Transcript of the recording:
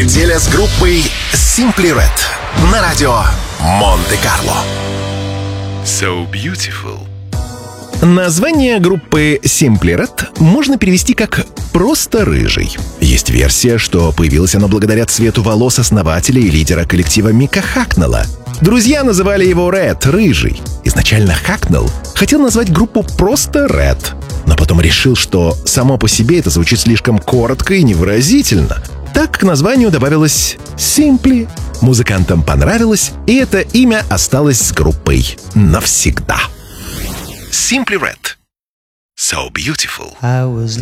Неделя с группой Simply Red на радио Монте-Карло. So beautiful. Название группы Simply Red можно перевести как «просто рыжий». Есть версия, что появилось оно благодаря цвету волос основателя и лидера коллектива Мика Хакнелла. Друзья называли его Red — рыжий. Изначально Хакнелл хотел назвать группу просто Red, но потом решил, что само по себе это звучит слишком коротко и невыразительно. Так к названию добавилось Simply. Музыкантам понравилось, и это имя осталось с группой навсегда. Simply Red. So beautiful. I was